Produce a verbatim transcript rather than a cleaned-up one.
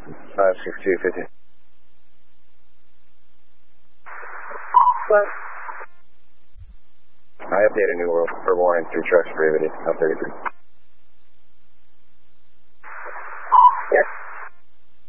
five six two fifty. What? I updated New World for warning, three trucks prohibited, L thirty-three.